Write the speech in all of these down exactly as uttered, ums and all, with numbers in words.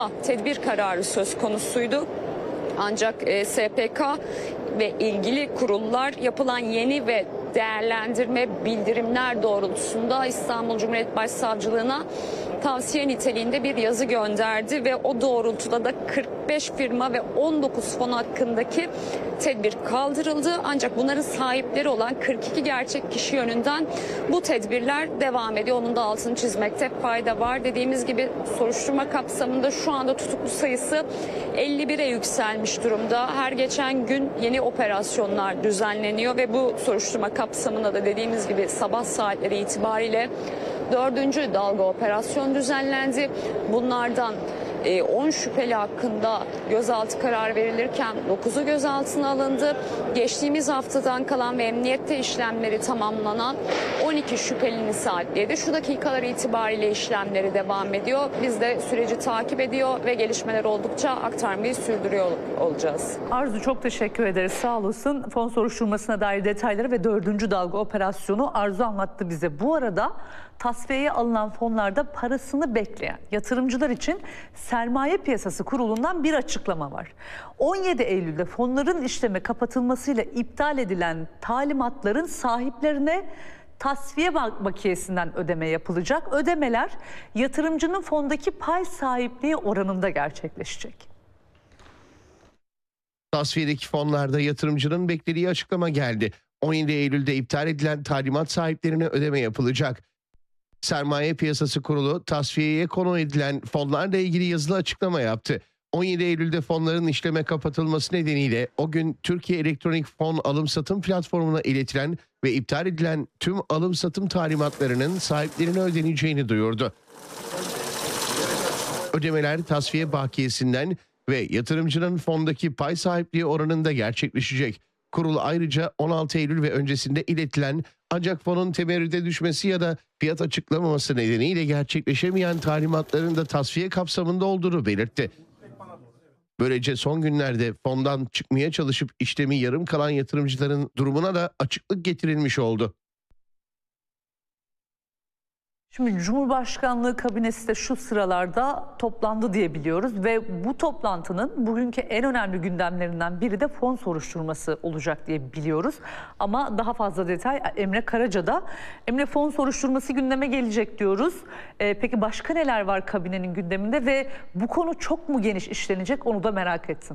Tedbir kararı söz konusuydu. Ancak e, S P K ve ilgili kurullar yapılan yeni ve değerlendirme bildirimler doğrultusunda İstanbul Cumhuriyet Başsavcılığına tavsiye niteliğinde bir yazı gönderdi ve o doğrultuda da kırk beş firma ve on dokuz fon hakkındaki tedbir kaldırıldı. Ancak bunların sahipleri olan kırk iki gerçek kişi yönünden bu tedbirler devam ediyor. Onun da altını çizmekte fayda var. Dediğimiz gibi soruşturma kapsamında şu anda tutuklu sayısı elli bire yükselmiş durumda. Her geçen gün yeni operasyonlar düzenleniyor ve bu soruşturma kapsamında da dediğimiz gibi sabah saatleri itibariyle dördüncü dalga operasyon düzenlendi. Bunlardan on şüpheli hakkında gözaltı kararı verilirken dokuzu gözaltına alındı. Geçtiğimiz haftadan kalan ve emniyette işlemleri tamamlanan on iki şüphelinin saatleri şu dakikalar itibariyle işlemleri devam ediyor. Biz de süreci takip ediyor ve gelişmeler oldukça aktarmayı sürdürüyor olacağız. Arzu, çok teşekkür ederiz. Sağ olasın. Fon soruşturmasına dair detayları ve dördüncü dalga operasyonu Arzu anlattı bize. Bu arada tasfiyeye alınan fonlarda parasını bekleyen yatırımcılar için Sermaye Piyasası Kurulu'ndan bir açıklama var. on yedi Eylül'de fonların işleme kapatılmasıyla iptal edilen talimatların sahiplerine tasfiye bakiyesinden ödeme yapılacak. Ödemeler yatırımcının fondaki pay sahipliği oranında gerçekleşecek. Tasfiyedeki fonlarda yatırımcının beklediği açıklama geldi. on yedi Eylül'de iptal edilen talimat sahiplerine ödeme yapılacak. Sermaye Piyasası Kurulu tasfiyeye konu edilen fonlarla ilgili yazılı açıklama yaptı. on yedi Eylül'de fonların işleme kapatılması nedeniyle o gün Türkiye Elektronik Fon Alım Satım Platformu'na iletilen ve iptal edilen tüm alım satım talimatlarının sahiplerine ödeneceğini duyurdu. Ödemeler tasfiye bakiyesinden ve yatırımcının fondaki pay sahipliği oranında gerçekleşecek. Kurul ayrıca on altı Eylül ve öncesinde iletilen ancak fonun temerrüde düşmesi ya da fiyat açıklamaması nedeniyle gerçekleşemeyen talimatların da tasfiye kapsamında olduğunu belirtti. Böylece son günlerde fondan çıkmaya çalışıp işlemi yarım kalan yatırımcıların durumuna da açıklık getirilmiş oldu. Şimdi Cumhurbaşkanlığı kabinesi de şu sıralarda toplandı diye biliyoruz ve bu toplantının bugünkü en önemli gündemlerinden biri de fon soruşturması olacak diye biliyoruz. Ama daha fazla detay Emre Karaca'da. Emre, fon soruşturması gündeme gelecek diyoruz. Ee, peki başka neler var kabinenin gündeminde ve bu konu çok mu geniş işlenecek, onu da merak ettim.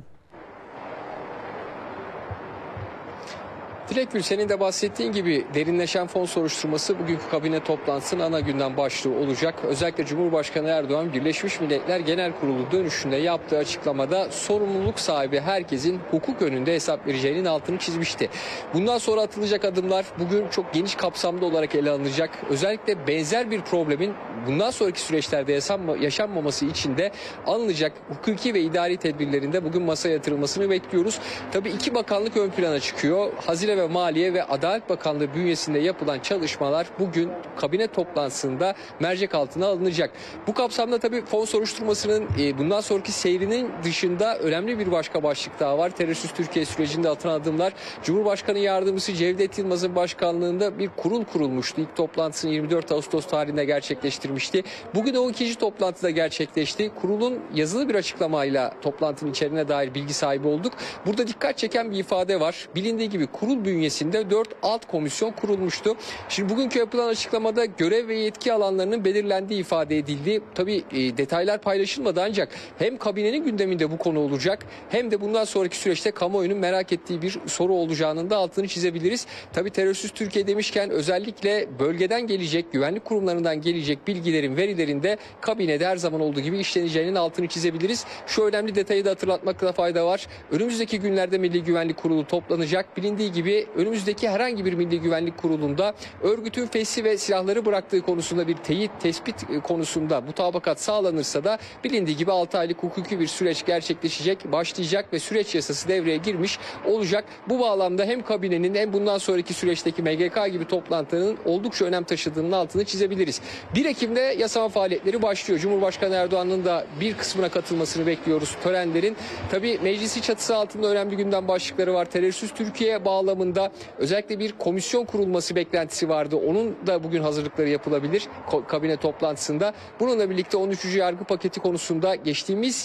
Dilek Gül, senin de bahsettiğin gibi derinleşen fon soruşturması bugünkü kabine toplantısının ana gündem başlığı olacak. Özellikle Cumhurbaşkanı Erdoğan Birleşmiş Milletler Genel Kurulu dönüşünde yaptığı açıklamada sorumluluk sahibi herkesin hukuk önünde hesap vereceğinin altını çizmişti. Bundan sonra atılacak adımlar bugün çok geniş kapsamda olarak ele alınacak. Özellikle benzer bir problemin bundan sonraki süreçlerde yaşanmaması için de alınacak hukuki ve idari tedbirlerinde bugün masaya yatırılmasını bekliyoruz. Tabii iki bakanlık ön plana çıkıyor. Hazine ve Maliye ve Adalet Bakanlığı bünyesinde yapılan çalışmalar bugün kabine toplantısında mercek altına alınacak. Bu kapsamda tabii fon soruşturmasının bundan sonraki seyrinin dışında önemli bir başka başlık daha var. Terörsüz Türkiye sürecinde atılan adımlar. Cumhurbaşkanı Yardımcısı Cevdet Yılmaz'ın başkanlığında bir kurul kurulmuştu. İlk toplantısını yirmi dört Ağustos tarihinde gerçekleştirmişti. Bugün o ikinci toplantıda gerçekleşti. Kurulun yazılı bir açıklamayla toplantının içeriğine dair bilgi sahibi olduk. Burada dikkat çeken bir ifade var. Bilindiği gibi kurul bünyesinde dört alt komisyon kurulmuştu. Şimdi bugünkü yapılan açıklamada görev ve yetki alanlarının belirlendiği ifade edildi. Tabii e, detaylar paylaşılmadı ancak hem kabinenin gündeminde bu konu olacak hem de bundan sonraki süreçte kamuoyunun merak ettiği bir soru olacağının da altını çizebiliriz. Tabii terörsüz Türkiye demişken özellikle bölgeden gelecek, güvenlik kurumlarından gelecek bilgilerin, verilerin de kabinede her zaman olduğu gibi işleneceğinin altını çizebiliriz. Şu önemli detayı da hatırlatmakta fayda var. Önümüzdeki günlerde Milli Güvenlik Kurulu toplanacak. Bilindiği gibi önümüzdeki herhangi bir Milli Güvenlik Kurulu'nda örgütün fesli ve silahları bıraktığı konusunda bir teyit, tespit konusunda mutabakat sağlanırsa da bilindiği gibi altı aylık hukuki bir süreç gerçekleşecek, başlayacak ve süreç yasası devreye girmiş olacak. Bu bağlamda hem kabinenin hem bundan sonraki süreçteki M G K gibi toplantıların oldukça önem taşıdığının altını çizebiliriz. bir Ekim'de yasama faaliyetleri başlıyor. Cumhurbaşkanı Erdoğan'ın da bir kısmına katılmasını bekliyoruz törenlerin. Tabii meclisi çatısı altında önemli gündem başlıkları var. Terörsüz Türkiye bağlamında özellikle bir komisyon kurulması beklentisi vardı. Onun da bugün hazırlıkları yapılabilir kabine toplantısında. Bununla birlikte on üçüncü yargı paketi konusunda geçtiğimiz